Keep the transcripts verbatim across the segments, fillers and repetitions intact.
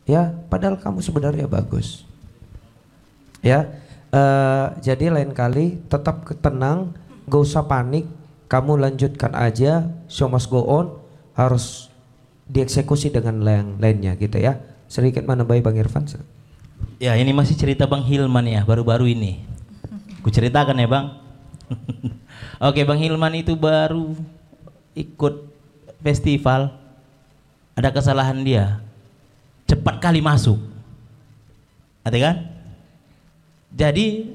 Ya, padahal kamu sebenarnya bagus. Ya, uh, jadi lain kali tetap tenang, gak usah panik, kamu lanjutkan aja, show must go on, harus dieksekusi dengan yang lainnya gitu ya. Sedikit menambahi Bang Irfan. Ya, ini masih cerita Bang Hilman ya, baru-baru ini. Ku ceritakan ya Bang. Oke, Bang Hilman itu baru ikut festival, ada kesalahan dia, cepat kali masuk, ada kan? Jadi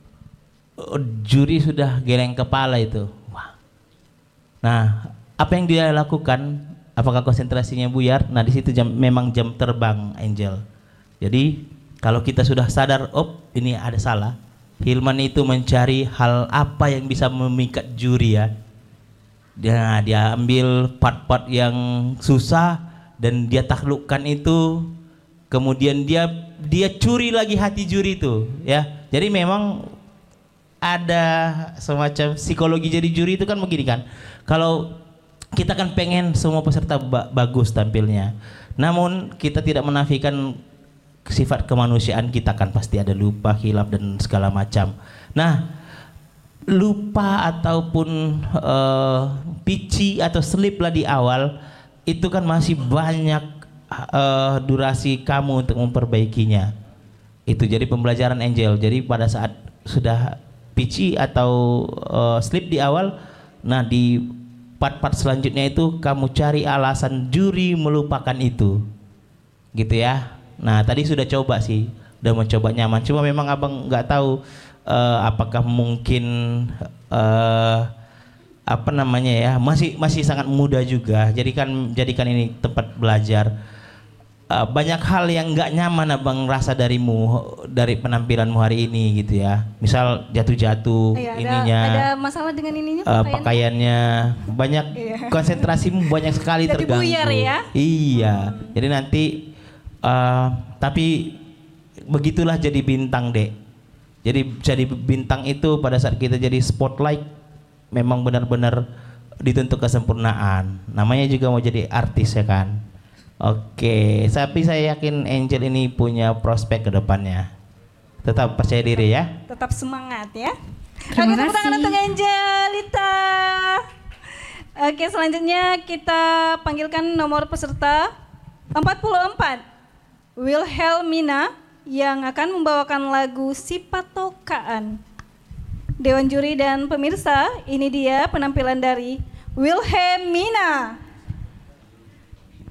juri sudah geleng kepala itu. Wah. Nah, apa yang dia lakukan? Apakah konsentrasinya buyar? Nah, di situ jam, memang jam terbang Angel. Jadi kalau kita sudah sadar, oh ini ada salah, Hilman itu mencari hal apa yang bisa memikat juri ya. Dia, dia ambil part-part yang susah dan dia taklukkan itu. Kemudian dia dia curi lagi hati juri itu ya. Jadi memang ada semacam psikologi jadi juri itu kan begini kan. Kalau kita kan pengen semua peserta ba bagus tampilnya. Namun kita tidak menafikan sifat kemanusiaan kita, kan pasti ada lupa, hilaf dan segala macam. Nah, lupa ataupun uh, pici atau slip lah di awal itu kan masih banyak uh, durasi kamu untuk memperbaikinya. Itu jadi pembelajaran Angel. Jadi pada saat sudah pici atau uh, slip di awal, nah di part-part selanjutnya itu kamu cari alasan juri melupakan itu, gitu ya. Nah tadi sudah coba sih, udah mencoba nyaman. Cuma memang abang nggak tahu uh, apakah mungkin uh, apa namanya ya, masih masih sangat muda juga. Jadikan jadikan ini tempat belajar. Uh, banyak hal yang nggak nyaman abang rasa darimu, dari penampilanmu hari ini gitu ya. Misal jatuh-jatuh iya, ininya. Ada, ada masalah dengan ininya uh, pakaiannya? pakaiannya banyak, iya. Konsentrasimu banyak sekali jadi terganggu. buyar ya? Iya. Hmm. Jadi nanti uh, tapi begitulah jadi bintang dek. Jadi jadi bintang itu pada saat kita jadi spotlight memang benar-benar dituntut kesempurnaan. Namanya juga mau jadi artis ya kan. Oke, tapi saya yakin Angel ini punya prospek ke depannya. Tetap percaya diri ya. Tetap semangat ya. Terima Oke, tepuk tangan kasih. untuk Angelita. Oke, selanjutnya kita panggilkan nomor peserta empat puluh empat, Wilhelmina, yang akan membawakan lagu Si Patokaan. Dewan juri dan pemirsa, ini dia penampilan dari Wilhelmina.